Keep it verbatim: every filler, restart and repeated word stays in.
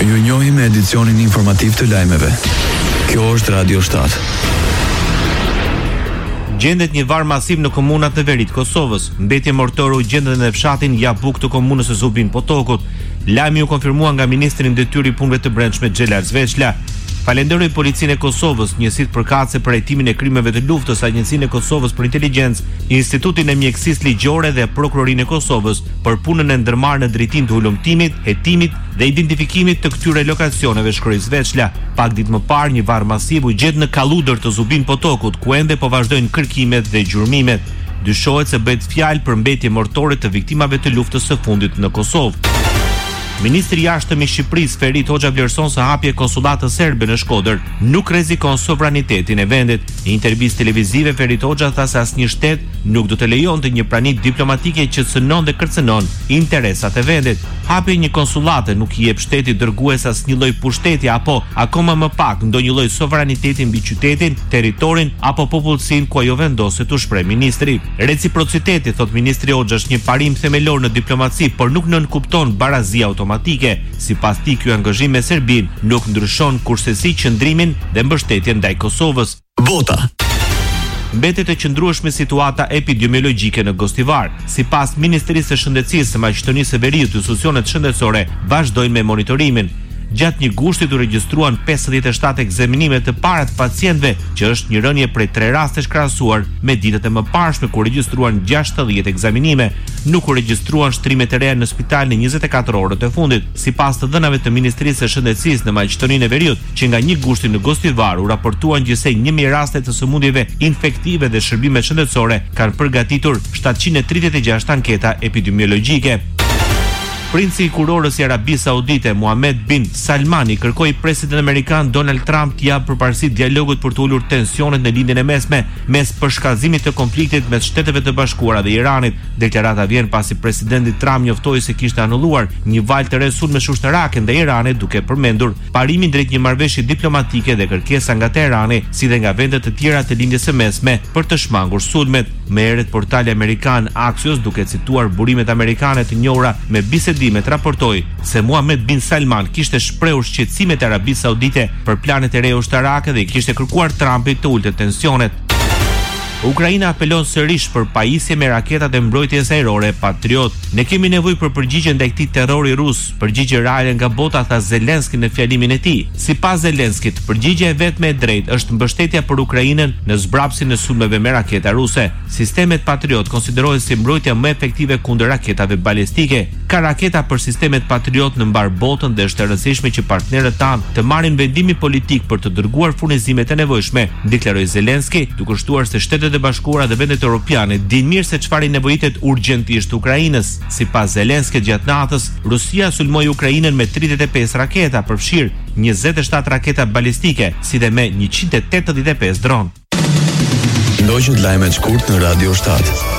Ju njohim me edicionin informativ të lajmeve. Kjo është Radio shtat. Gjendet një varr masiv në komunat në veri të Kosovës. Mbetje mortore u gjendet në fshatin Jabuk të komunës së Zubin Potokut. Lajmi u konfirmua nga ministri i Detyrës Punëve të Brendshme Xhelal Zveçla. Falenderoj Policinë e Kosovës, njësitë përkatëse për hetimin e krimeve të luftës, Agjencinë e Kosovës për Inteligjencë, Institutin e Mjekësisë Ligjore dhe Prokurorinë e Kosovës për punën e ndërmarrë në drejtim të hulumtimit, hetimit dhe identifikimit të këtyre lokacioneve, shkroi Zveçla. Pak ditë më parë, një varr masiv u gjet në Kalludër të Zubin Potokut, ku ende po vazhdojnë kërkimet dhe gjurmimet. Dyshohet se bëhet fjalë për mbetje mortore të viktimave të luftës së fundit në Kosovë. Ministri i Jashtëm i Shqipërisë Ferit Hoxha vlerëson se hapja e konsullatës serbe në Shkodër nuk rrezikon sovranitetin e vendit. Në intervistë televizive Ferit Hoxha tha se asnjë shtet nuk do të lejonte një prani diplomatike që cënon dhe kërcënon interesat e vendit. Hapja e një konsullate nuk i jep shtetit dërgues asnjë lloj pushteti apo akoma më pak ndonjë lloj sovraniteti mbi qytetin, territorin apo popullsinë ku ajo vendoset, u shpreh ministri. Reciprociteti, thot ministri Hoxha, është një parim themelor në diplomaci, por nuk nënkupton barazia automatike. Sipas tij, ky angazhim me Serbinë nuk ndryshon kurrësi qëndrimin dhe mbështetjen ndaj Kosovës. Bota. Mbetet e qëndrueshme situata epidemiologjike në Gostivar. Sipas Ministrisë së Shëndetësisë së Maqedonisë së Veriut, institucionet shëndetësore vazhdojnë me monitorimin. Gjatë një gushti u regjistruan pesëdhjetë e shtatë ekzaminime të para të pacientëve, që është një rënje prej tre rastesh krahasuar me ditët e mëparshme ku regjistruan gjashtëdhjetë ekzaminime. Nuk u regjistruan shtrime të reja në spital në njëzet e katër orët e fundit. Sipas të dhënave të Ministrisë së Shëndetësisë në Maqedoninë e Veriut, që nga një gushti në Gostivar u raportuan gjithsej një mijë raste të sëmundjeve infektive dhe shërbimet shëndetësore, kanë përgatitur shtatëqind e tridhjetë e gjashtë anketa epidemiologjike. Princi i kurorës i Arabisë Saudite, Mohammed bin Salmani, kërkoi presidentit amerikan Donald Trump të japë përparësi dialogut për të ulur tensionet në lindjen e mesme mes përshkallëzimit të konfliktit mes Shteteve të Bashkuara dhe Iranit. Deklarata vjen pasi presidenti Trump njoftoi se kishte anulluar një valë të re sulmesh ushtarake ndaj Iranit, duke përmendur parimin drejt një marrëveshje diplomatike dhe kërkesa nga Teherani, si dhe nga vendet të tjera të lindjes së mesme për të shmangur sulmet. Më herët portali amerikan Axios, duke cituar burimet amerikane të njohura me bisedimet, raportoi se Mohammed bin Salman kishte shprehur shqetësimet e Arabisë Saudite për planet e reja ushtarake dhe i kishte kërkuar Trumpit të ulte tensionet. Ukraina apelon sërish për pajisje me raketat e mbrojtjes ajrore Patriot. Ne kemi nevojë për përgjigje ndaj këtij terrori rus, përgjigje reale nga bota, tha Zelenski në fjalimin e tij. Sipas Zelenskit, përgjigjja e vetme e drejtë është mbështetja për Ukrainën në zbrapsin e sulmeve me raketa ruse. Sistemet Patriot konsiderohen si mbrojtja më efektive kundër raketave balistike. Ka raketa për sistemet Patriot në mbar botën dhe është e rëndësishme që partnerët tanë të marrin vendimin politik për të dërguar furnizimet e nevojshme, deklaroi Zelenski, duke shtuar se Shtetet e Bashkuara dhe vendet europiane dinë mirë se çfarë nevojitet urgjentisht Ukrainës. Sipas Zelenski, gjatë natës, Rusia sulmoi Ukrainën me tridhjetë e pesë raketa, përfshirë njëzet e shtatë raketa balistike, si dhe me njëqind e tetëdhjetë e pesë dronë. Ndoqët lajmet shkurt në Radio shtat.